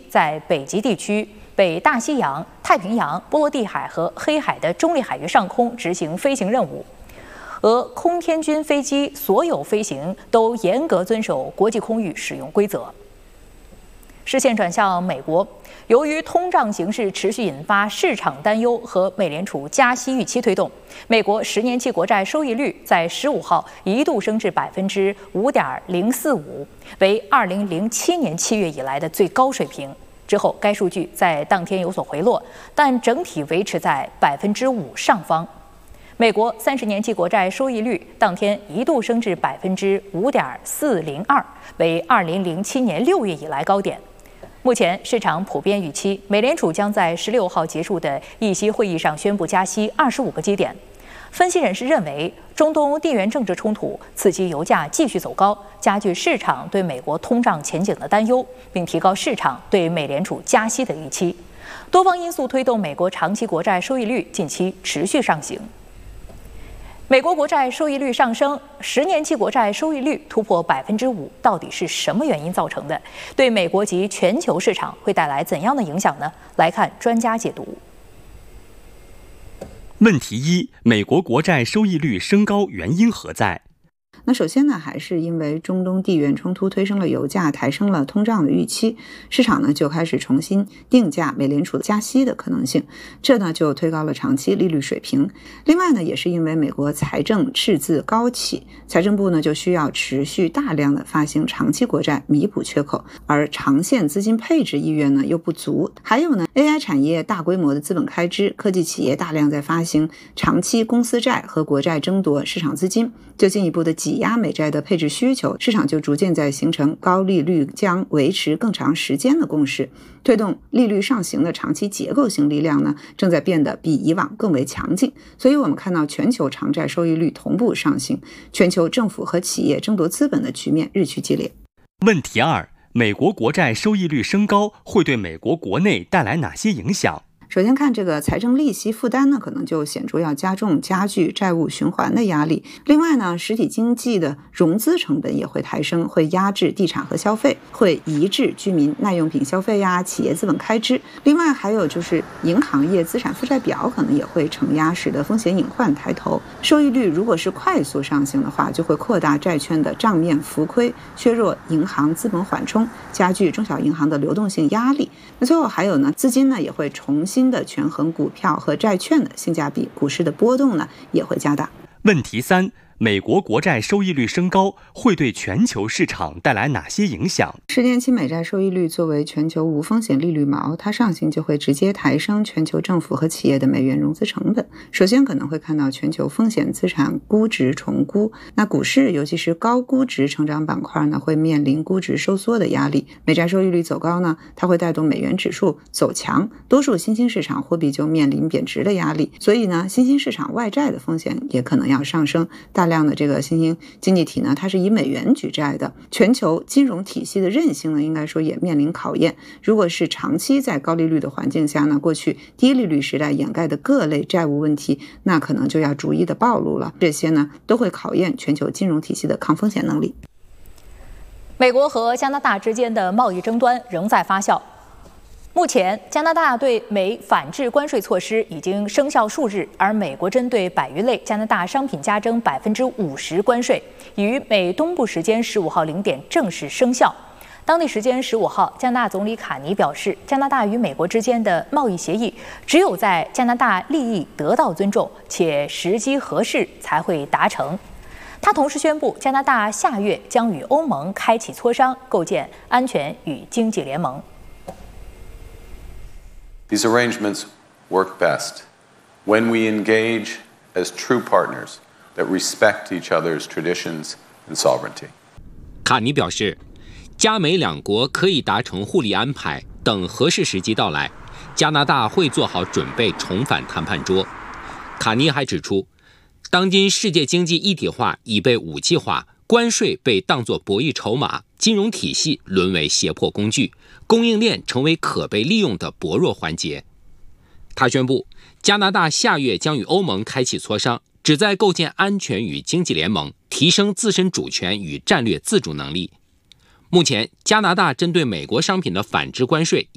在北极地区、北大西洋、太平洋、波罗的海和黑海的中立海域上空执行飞行任务。俄空天军飞机所有飞行都严格遵守国际空域使用规则。视线转向美国，由于通胀形势持续引发市场担忧和美联储加息预期推动，美国10年期国债收益率在15号一度升至5.045%，为2007年7月以来的最高水平。之后，该数据在当天有所回落，但整体维持在5%上方。美国30年期国债收益率当天一度升至5.402%，为2007年6月以来高点。目前市场普遍预期，美联储将在16号结束的议息会议上宣布加息25个基点。分析人士认为，中东地缘政治冲突刺激油价继续走高，加剧市场对美国通胀前景的担忧，并提高市场对美联储加息的预期。多方因素推动美国长期国债收益率近期持续上行。美国国债收益率上升，10年期国债收益率突破5%，到底是什么原因造成的？对美国及全球市场会带来怎样的影响呢？来看专家解读。 问题一：美国国债收益率升高原因何在？ 那首先呢，还是因为中东地缘冲突推升了油价，抬升了通胀的预期，市场呢就开始重新定价美联储加息的可能性，这呢就推高了长期利率水平。另外呢，也是因为美国财政赤字高企，财政部呢就需要持续大量的发行长期国债弥补缺口，而长线资金配置意愿呢又不足。还有呢 AI 产业大规模的资本开支，科技企业大量在发行长期公司债和国债争夺市场资金，就进一步的挤压美债的配置需求，市场就逐渐在形成高利率将维持更长时间的共识，推动利率上行的长期结构性力量呢，正在变得比以往更为强劲。所以我们看到全球长债收益率同步上行，全球政府和企业争夺资本的局面日趋激烈。 问题二：美国国债收益率升高会对美国国内带来哪些影响？ 首先看这个财政利息负担呢，可能就显著要加剧债务循环的压力。另外呢，实体经济的融资成本也会抬升，会压制地产和消费，会抑制居民耐用品消费呀、企业资本开支。另外还有就是银行业资产负债表可能也会承压，使得风险隐患抬头。收益率如果是快速上行的话，就会扩大债券的账面浮亏，削弱银行资本缓冲，加剧中小银行的流动性压力。那最后还有呢，资金呢也会重新的权衡股票和债券的性价比，股市的波动呢也会加大。 问题三：美国国债收益率升高会对全球市场带来哪些影响 ？10年期美债收益率作为全球无风险利率锚，它上行就会直接抬升全球政府和企业的美元融资成本。首先可能会看到全球风险资产估值重估，那股市尤其是高估值成长板块呢，会面临估值收缩的压力。美债收益率走高呢，它会带动美元指数走强，多数新兴市场货币就面临贬值的压力。所以呢，新兴市场外债的风险也可能要上升。大量的这个新兴经济体呢，它是以美元举债的，全球金融体系的韧性呢，应该说也面临考验。如果是长期在高利率的环境下呢，过去低利率时代掩盖的各类债务问题，那可能就要逐一的暴露了。这些呢，都会考验全球金融体系的抗风险能力。 美国和加拿大之间的贸易争端仍在发酵。目前，加拿大对美反制关税措施已经生效数日，而美国针对100余类加拿大商品加征50%关税，已于美东部时间15号0点正式生效。当地时间15号，加拿大总理卡尼表示，加拿大与美国之间的贸易协议只有在加拿大利益得到尊重且时机合适才会达成。他同时宣布，加拿大下月将与欧盟开启磋商，构建安全与经济联盟。 These arrangements work best when we engage as true partners that respect each other's traditions and sovereignty. 卡尼表示，加美两国可以达成互利安排，等合适时机到来，加拿大会做好准备重返谈判桌。卡尼还指出，当今世界经济一体化已被武器化，关税被当作博弈筹码，金融体系沦为胁迫工具，供应链成为可被利用的薄弱环节。他宣布，加拿大下月将与欧盟开启磋商，旨在构建安全与经济联盟，提升自身主权与战略自主能力。目前，加拿大针对美国商品的反制关税